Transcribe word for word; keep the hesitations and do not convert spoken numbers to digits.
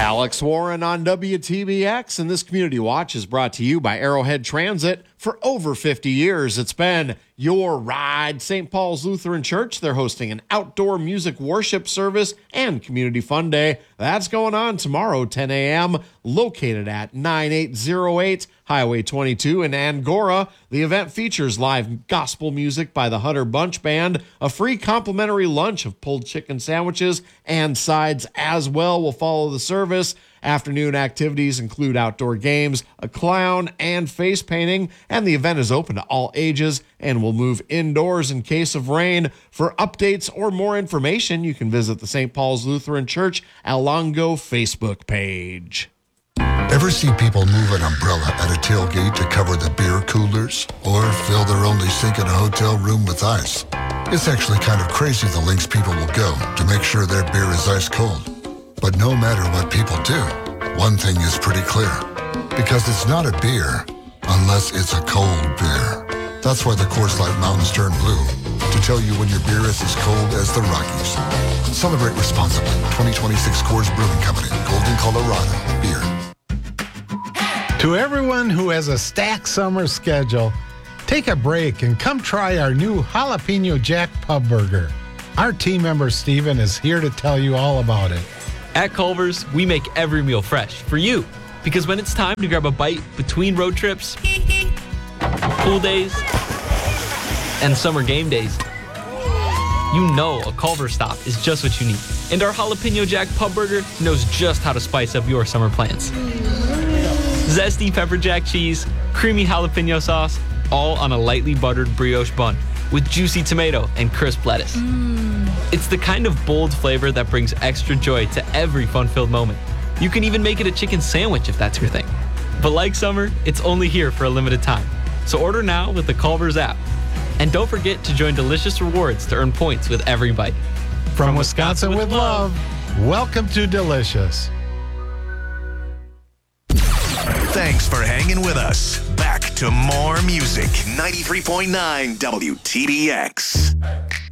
Alex Warren on W T B X, and this Community Watch is brought to you by Arrowhead Transit. For over fifty years, it's been your ride. Saint Paul's Lutheran Church, they're hosting an outdoor music worship service and community fun day. That's going on tomorrow, ten a.m., located at ninety-eight oh eight Highway twenty-two in Angora. The event features live gospel music by the Hutter Bunch Band, a free complimentary lunch of pulled chicken sandwiches and sides as well will follow the service. Afternoon activities include outdoor games, a clown, and face painting, and the event is open to all ages and will move indoors in case of rain. For updates or more information, you can visit the Saint Paul's Lutheran Church Alongo Facebook page. Ever see people move an umbrella at a tailgate to cover the beer coolers or fill their only sink in a hotel room with ice? It's actually kind of crazy the lengths people will go to make sure their beer is ice cold. But no matter what people do, one thing is pretty clear. Because it's not a beer unless it's a cold beer. That's why the Coors Light Mountains turn blue, to tell you when your beer is as cold as the Rockies. Celebrate responsibly. twenty twenty-six Coors Brewing Company, Golden, Colorado. Beer. To everyone who has a stacked summer schedule, take a break and come try our new Jalapeno Jack Pub Burger. Our team member Steven is here to tell you all about it. At Culver's, we make every meal fresh for you. Because when it's time to grab a bite between road trips, pool days, and summer game days, you know a Culver's stop is just what you need. And our Jalapeno Jack Pub Burger knows just how to spice up your summer plans. Zesty pepper jack cheese, creamy jalapeno sauce, all on a lightly buttered brioche bun with juicy tomato and crisp lettuce. Mm. It's the kind of bold flavor that brings extra joy to every fun-filled moment. You can even make it a chicken sandwich if that's your thing. But like summer, it's only here for a limited time. So order now with the Culver's app. And don't forget to join Delicious Rewards to earn points with every bite. From, From Wisconsin, Wisconsin with, with love, love, welcome to Delicious. Thanks for hanging with us. Back to more music. ninety-three point nine W T B X.